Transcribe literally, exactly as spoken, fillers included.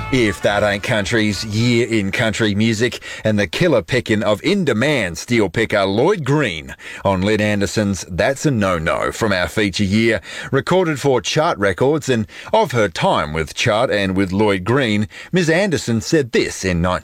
If that ain't country's year in country music and the killer picking of in-demand steel picker Lloyd Green on Lynn Anderson's That's a No-No from our feature year, recorded for Chart Records, and of her time with Chart and with Lloyd Green, Miz Anderson said this in nineteen